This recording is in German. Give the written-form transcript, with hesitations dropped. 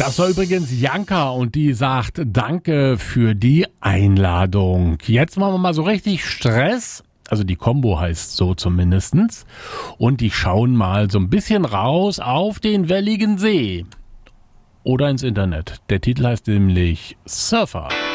Das war übrigens Janka und die sagt danke für die Einladung. Jetzt machen wir mal so richtig Stress. Also die Combo heißt so zumindestens. Und die schauen mal so ein bisschen raus auf den Welligen See. Oder ins Internet. Der Titel heißt nämlich Surfer.